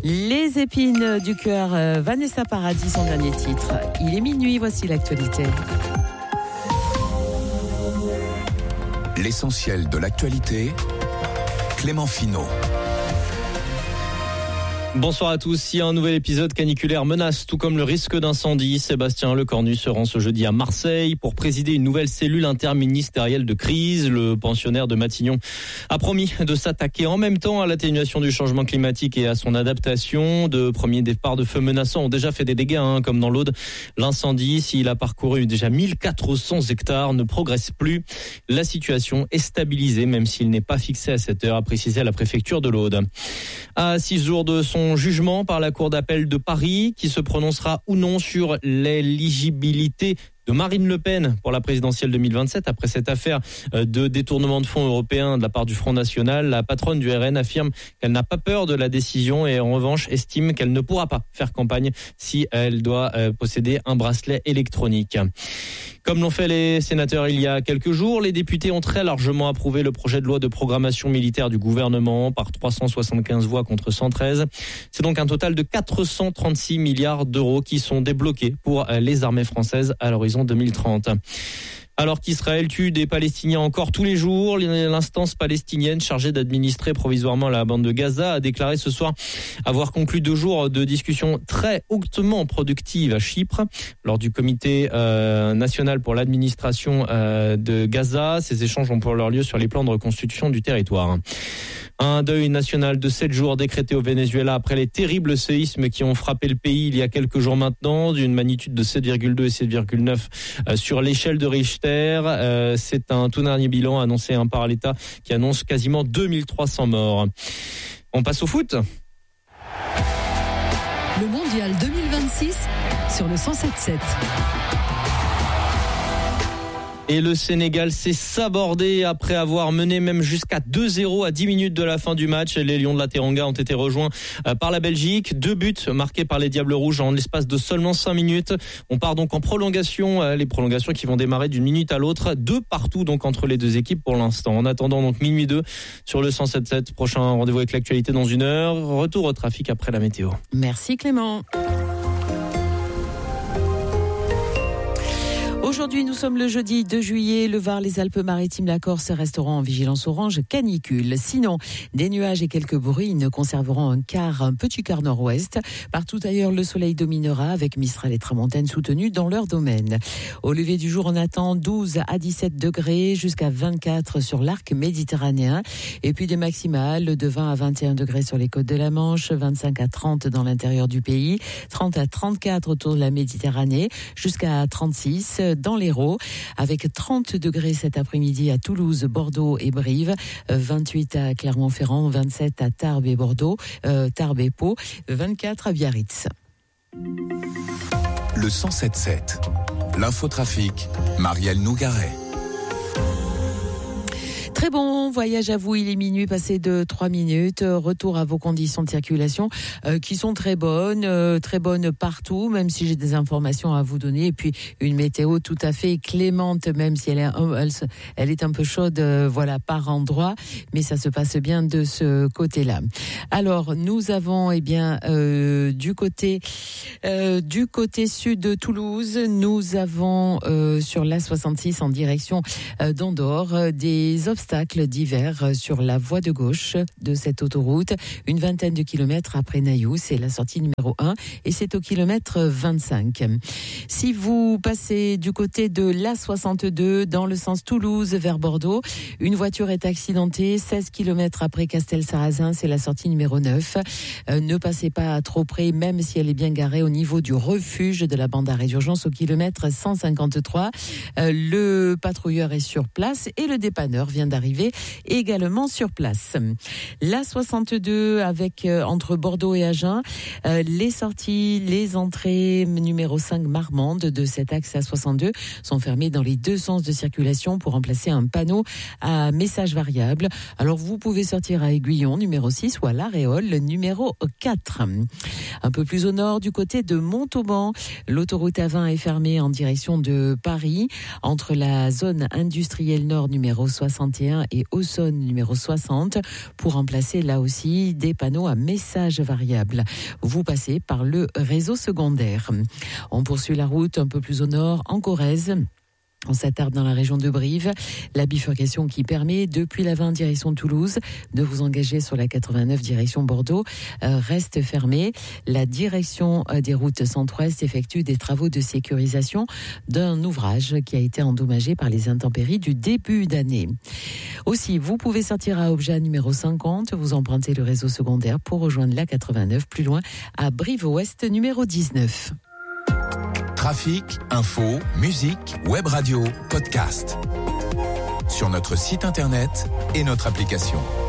Les épines du cœur, Vanessa Paradis, son dernier titre. Il est minuit, voici l'actualité. L'essentiel de l'actualité, Clément Finot. Bonsoir à tous. Si un nouvel épisode caniculaire menace, tout comme le risque d'incendie, Sébastien Lecornu se rend ce jeudi à Marseille pour présider une nouvelle cellule interministérielle de crise. Le pensionnaire de Matignon a promis de s'attaquer en même temps à l'atténuation du changement climatique et à son adaptation. De premiers départs de feux menaçants ont déjà fait des dégâts, comme dans l'Aude. L'incendie, s'il a parcouru déjà 1400 hectares, ne progresse plus. La situation est stabilisée, même s'il n'est pas fixé à cette heure, a précisé la préfecture de l'Aude. À 6 jours de son jugement par la Cour d'appel de Paris, qui se prononcera ou non sur l'éligibilité de Marine Le Pen pour la présidentielle 2027. Après cette affaire de détournement de fonds européens de la part du Front National, la patronne du RN affirme qu'elle n'a pas peur de la décision et en revanche estime qu'elle ne pourra pas faire campagne si elle doit posséder un bracelet électronique. Comme l'ont fait les sénateurs il y a quelques jours, les députés ont très largement approuvé le projet de loi de programmation militaire du gouvernement par 375 voix contre 113. C'est donc un total de 436 milliards d'euros qui sont débloqués pour les armées françaises à l'horizon 2030. Alors qu'Israël tue des Palestiniens encore tous les jours, l'instance palestinienne chargée d'administrer provisoirement la bande de Gaza a déclaré ce soir avoir conclu 2 jours de discussions très hautement productives à Chypre lors du comité national pour l'administration de Gaza. Ces échanges ont pour leur lieu sur les plans de reconstitution du territoire. Un deuil national de 7 jours décrété au Venezuela après les terribles séismes qui ont frappé le pays il y a quelques jours maintenant, d'une magnitude de 7,2 et 7,9 sur l'échelle de Richter. C'est un tout dernier bilan annoncé par l'État qui annonce quasiment 2300 morts. On passe au foot. Le Mondial 2026 sur le 107.7. Et le Sénégal s'est sabordé après avoir mené même jusqu'à 2-0 à 10 minutes de la fin du match. Les Lions de la Teranga ont été rejoints par la Belgique. 2 buts marqués par les Diables Rouges en l'espace de seulement 5 minutes. On part donc en prolongation. Les prolongations qui vont démarrer d'une minute à l'autre. 2 partout donc entre les deux équipes pour l'instant. En attendant donc minuit 2 sur le 107.7. Prochain rendez-vous avec l'actualité dans 1 heure. Retour au trafic après la météo. Merci Clément. Aujourd'hui, nous sommes le jeudi 2 juillet. Le Var, les Alpes-Maritimes, la Corse resteront en vigilance orange canicule. Sinon, des nuages et quelques bruits ne conserveront un petit quart nord-ouest. Partout ailleurs, le soleil dominera avec Mistral et Tramontane soutenus dans leur domaine. Au lever du jour, on attend 12 à 17 degrés jusqu'à 24 sur l'arc méditerranéen. Et puis des maximales de 20 à 21 degrés sur les côtes de la Manche, 25 à 30 dans l'intérieur du pays, 30 à 34 autour de la Méditerranée, jusqu'à 36 dans l'Hérault, avec 30 degrés cet après-midi à Toulouse, Bordeaux et Brive, 28 à Clermont-Ferrand, 27 à Tarbes et Bordeaux, Tarbes et Pau, 24 à Biarritz. Le 107.7, l'infotrafic, Marielle Nougaret. Très bon voyage à vous, il est minuit passé de 3 minutes. Retour à vos conditions de circulation qui sont très bonnes partout, même si j'ai des informations à vous donner. Et puis une météo tout à fait clémente, même si elle est un peu chaude, par endroit, mais ça se passe bien de ce côté-là. Alors nous avons du côté sud de Toulouse, nous avons sur l'A66 en direction d'Andorre des obstacles divers sur la voie de gauche de cette autoroute. Une vingtaine de kilomètres après Naïou, c'est la sortie numéro 1 et c'est au kilomètre 25. Si vous passez du côté de l'A62 dans le sens Toulouse vers Bordeaux, une voiture est accidentée 16 kilomètres après Castel-Sarrazin, c'est la sortie numéro 9. Ne passez pas trop près, même si elle est bien garée au niveau du refuge de la bande d'arrêt d'urgence au kilomètre 153. Le patrouilleur est sur place et le dépanneur vient d'arriver également sur place. L'A62 avec entre Bordeaux et Agen, les sorties, les entrées numéro 5 Marmande de cet axe A62 sont fermées dans les 2 sens de circulation pour remplacer un panneau à message variable. Alors vous pouvez sortir à Aiguillon numéro 6 ou à l'Aréole numéro 4. Un peu plus au nord du côté de Montauban, l'autoroute A20 est fermée en direction de Paris entre la zone industrielle nord numéro 61 21 et Auxonne numéro 60 pour remplacer là aussi des panneaux à messages variables. Vous passez par le réseau secondaire. On poursuit la route un peu plus au nord, en Corrèze. On s'attarde dans la région de Brive. La bifurcation qui permet, depuis la 20 direction Toulouse, de vous engager sur la 89 direction Bordeaux reste fermée. La direction des routes centre-ouest effectue des travaux de sécurisation d'un ouvrage qui a été endommagé par les intempéries du début d'année. Aussi, vous pouvez sortir à Obja numéro 50. Vous empruntez le réseau secondaire pour rejoindre la 89 plus loin à Brive-Ouest numéro 19. Trafic, info, musique, web radio, podcast. Sur notre site internet et notre application.